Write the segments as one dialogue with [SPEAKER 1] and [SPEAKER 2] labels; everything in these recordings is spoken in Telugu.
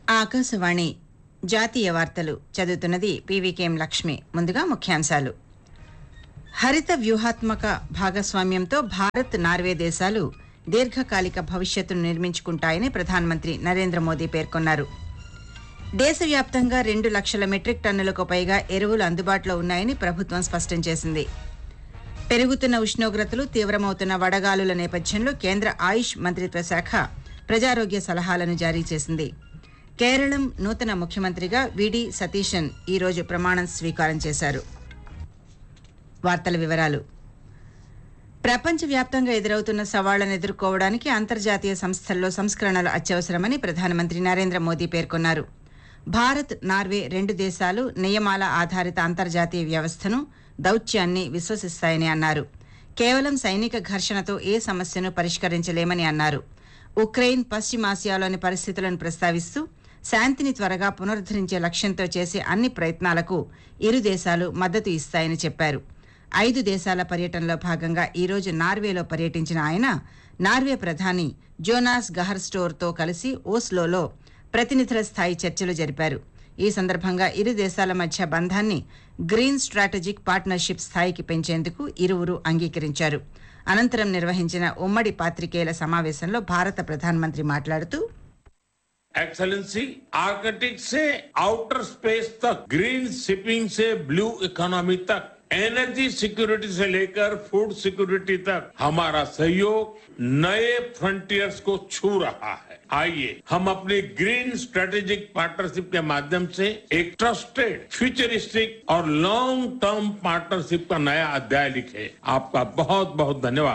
[SPEAKER 1] ఆకాశవాణి జాతీయ వార్తలు చదువుతున్నది పీవీకేఎం లక్ష్మి. ముందుగా ముఖ్యాంశాలు. హరిత వ్యూహాత్మక భాగస్వామ్యంతో భారత్, నార్వే దేశాలు దీర్ఘకాలిక భవిష్యత్తును నిర్మించుకుంటాయని ప్రధానమంత్రి నరేంద్ర మోదీ పేర్కొన్నారు. దేశవ్యాప్తంగా 2 లక్షల మెట్రిక్ టన్నులకు పైగా ఎరువులు అందుబాటులో ఉన్నాయని ప్రభుత్వం స్పష్టం చేసింది. పెరుగుతున్న ఉష్ణోగ్రతలు, తీవ్రమవుతున్న వడగాలుల నేపథ్యంలో కేంద్ర ఆయుష్ మంత్రిత్వ శాఖ ప్రజారోగ్య సలహాలను జారీ చేసింది. కేరళం నూతన ముఖ్యమంత్రిగా విడి సతీశన్ ఈరోజు ప్రమాణ స్వీకారం చేశారు. వార్తల వివరాలు. ప్రపంచవ్యాప్తంగా ఎదురవుతున్న సవాళ్లను ఎదుర్కోవడానికి అంతర్జాతీయ సంస్థల్లో సంస్కరణలు అత్యవసరమని ప్రధానమంత్రి నరేంద్ర మోదీ పేర్కొన్నారు. భారత్, నార్వే 2 దేశాలు నియమాల ఆధారిత అంతర్జాతీయ వ్యవస్థను, దౌత్యాన్ని విశ్వసిస్తాయని అన్నారు. కేవలం సైనిక ఘర్షణతో ఏ సమస్యను పరిష్కరించలేమని అన్నారు. ఉక్రెయిన్, పశ్చిమాసియాలోని పరిస్థితులను ప్రస్తావిస్తూ శాంతిని త్వరగా పునరుద్ధరించే లక్ష్యంతో చేసే అన్ని ప్రయత్నాలకు ఇరు దేశాలు మద్దతు ఇస్తాయని చెప్పారు. 5 దేశాల పర్యటనలో భాగంగా ఈరోజు నార్వేలో పర్యటించిన ఆయన నార్వే ప్రధాని జోనాస్ గహర్ స్టోర్తో కలిసి ఓస్లోలో ప్రతినిధుల స్థాయి చర్చలు జరిపారు. ఈ సందర్భంగా ఇరు దేశాల మధ్య బంధాన్ని గ్రీన్ స్ట్రాటజిక్ పార్ట్నర్షిప్ స్థాయికి పెంచేందుకు ఇరువురు అంగీకరించారు. అనంతరం నిర్వహించిన ఉమ్మడి పాత్రికేయుల సమావేశంలో భారత ప్రధానమంత్రి మాట్లాడుతూ,
[SPEAKER 2] एक्सेलेंसी, आर्कटिक से आउटर स्पेस तक, ग्रीन शिपिंग से ब्लू इकोनॉमी तक, एनर्जी सिक्योरिटी से लेकर फूड सिक्योरिटी तक हमारा सहयोग नए फ्रंटियर्स को छू रहा है. आइए हम अपनी ग्रीन स्ट्रेटेजिक पार्टनरशिप के माध्यम से एक ट्रस्टेड, फ्यूचरिस्टिक और लॉन्ग टर्म पार्टनरशिप का नया अध्याय लिखे. आपका बहुत बहुत धन्यवाद.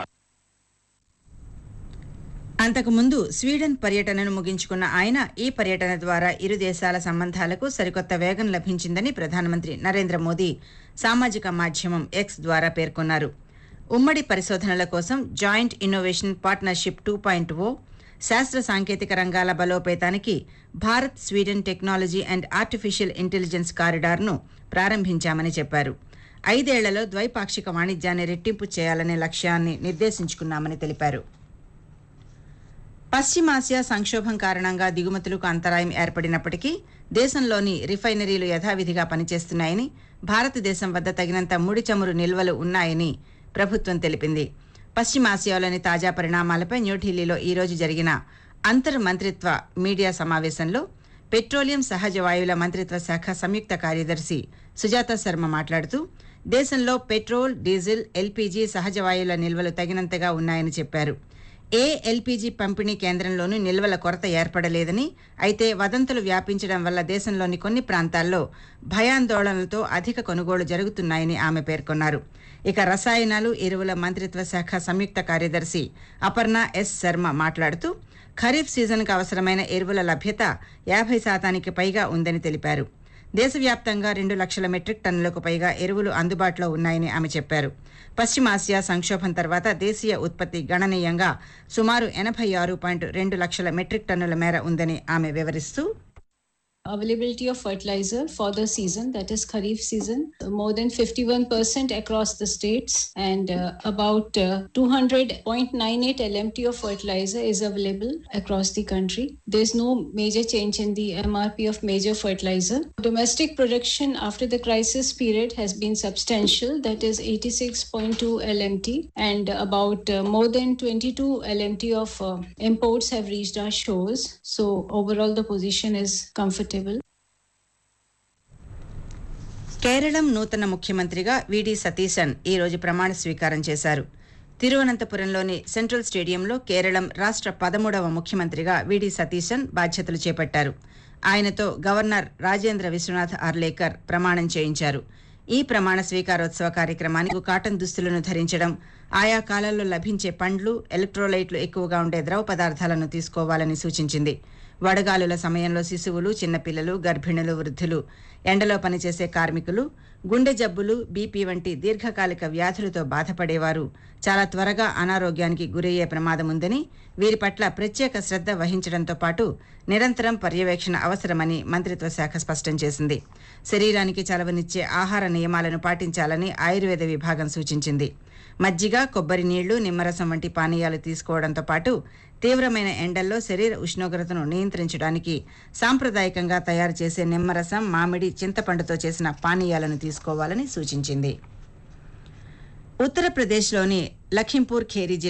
[SPEAKER 1] అంతకుముందు స్వీడన్ పర్యటనను ముగించుకున్న ఆయన ఈ పర్యటన ద్వారా ఇరు దేశాల సంబంధాలకు సరికొత్త వేగం లభించిందని ప్రధానమంత్రి నరేంద్ర మోదీ సామాజిక మాధ్యమం ఎక్స్ ద్వారా పేర్కొన్నారు. ఉమ్మడి పరిశోధనల కోసం జాయింట్ ఇన్నోవేషన్ పార్ట్నర్షిప్ 2.0, శాస్త్ర సాంకేతిక రంగాల బలోపేతానికి Bharat Sweden technology and artificial intelligence కారిడార్ను ప్రారంభించామని చెప్పారు. 5 ఏళ్లలో ద్వైపాక్షిక వాణిజ్యాన్ని రెట్టింపు చేయాలనే లక్ష్యాన్ని నిర్దేశించుకున్నామని తెలిపారు. పశ్చిమాసియా సంక్షోభం కారణంగా దిగుమతులకు అంతరాయం ఏర్పడినప్పటికీ దేశంలోని రిఫైనరీలు యథావిధిగా పనిచేస్తున్నాయని, భారతదేశం వద్ద తగినంత ముడి చమురు నిల్వలు ఉన్నాయని ప్రభుత్వం తెలిపింది. పశ్చిమాసియాలోని తాజా పరిణామాలపై న్యూఢిల్లీలో ఈరోజు జరిగిన అంతర్ మంత్రిత్వ మీడియా సమావేశంలో పెట్రోలియం, సహజ వాయువుల మంత్రిత్వ శాఖ సంయుక్త కార్యదర్శి సుజాత శర్మ మాట్లాడుతూ, దేశంలో పెట్రోల్, డీజిల్, ఎల్పీజీ, సహజ వాయువుల నిల్వలు తగినంతగా ఉన్నాయని చెప్పారు. ఏ ఎల్పీజీ పంపిణీ కేంద్రంలోనూ నిల్వల కొరత ఏర్పడలేదని, అయితే వదంతులు వ్యాపించడం వల్ల దేశంలోని కొన్ని ప్రాంతాల్లో భయాందోళనలతో అధిక కొనుగోలు జరుగుతున్నాయని ఆమె పేర్కొన్నారు. ఇక రసాయనాలు, ఎరువుల మంత్రిత్వ శాఖ సంయుక్త కార్యదర్శి అపర్ణ ఎస్ శర్మ మాట్లాడుతూ, ఖరీఫ్ సీజన్కు అవసరమైన ఎరువుల లభ్యత 50% పైగా ఉందని తెలిపారు. దేశవ్యాప్తంగా 2 లక్షల మెట్రిక్ టన్నులకు పైగా ఎరువులు అందుబాటులో ఉన్నాయని ఆమె చెప్పారు. పశ్చిమాసియా సంక్షోభం తర్వాత దేశీయ ఉత్పత్తి గణనీయంగా సుమారు 86.2 లక్షల మెట్రిక్ టన్నుల మేర ఉందని ఆమె వివరిస్తూ,
[SPEAKER 3] availability of fertilizer for the season, that is Kharif season, more than 51% across the states, and about 200.98 LMT of fertilizer is available across the country. There's no major change in the MRP of major fertilizer. Domestic production after the crisis period has been substantial, that is 86.2 LMT, and about more than 22 LMT of imports have reached our shores. So overall the position is comfortable.
[SPEAKER 1] Keralam నూతన ముఖ్యమంత్రిగా విడి సతీశన్ ఈరోజు ప్రమాణ స్వీకారం చేశారు. తిరువనంతపురంలోని సెంట్రల్ స్టేడియంలో కేరళం రాష్ట్ర 13వ ముఖ్యమంత్రిగా విడి సతీశన్ బాధ్యతలు చేపట్టారు. ఆయనతో గవర్నర్ రాజేంద్ర విశ్వనాథ్ ఆర్లేకర్ ప్రమాణం చేయించారు. ఈ ప్రమాణ స్వీకారోత్సవ కార్యక్రమానికి కాటన్ దుస్తులను ధరించడం, ఆయా కాలాల్లో లభించే పండ్లు, ఎలక్ట్రోలైట్లు ఎక్కువగా ఉండే ద్రవ పదార్థాలను తీసుకోవాలని సూచించింది. వడగాలుల సమయంలో శిశువులు, చిన్నపిల్లలు, గర్భిణులు, వృద్ధులు, ఎండలో పనిచేసే కార్మికులు, గుండె జబ్బులు, బీపీ వంటి దీర్ఘకాలిక వ్యాధులతో బాధపడేవారు చాలా త్వరగా అనారోగ్యానికి గురయ్యే ప్రమాదం ఉందని, వీరి పట్ల ప్రత్యేక శ్రద్ధ వహించడంతో పాటు నిరంతరం పర్యవేక్షణ అవసరమని మంత్రిత్వ శాఖ స్పష్టం చేసింది. శరీరానికి చలవనిచ్చే ఆహార నియమాలను పాటించాలని ఆయుర్వేద విభాగం సూచించింది. మజ్జిగ, కొబ్బరి నీళ్లు, నిమ్మరసం వంటి పానీయాలు తీసుకోవడంతో పాటు తీవ్రమైన ఎండల్లో శరీర ఉష్ణోగ్రతను నియంత్రించడానికి సాంప్రదాయకంగా తయారు చేసే నిమ్మరసం, మామిడి, చింతపండుతో చేసిన పానీయాలను తీసుకోవాలని సూచించింది. ఉత్తరప్రదేశ్లోని లఖింపూర్ ఖేరి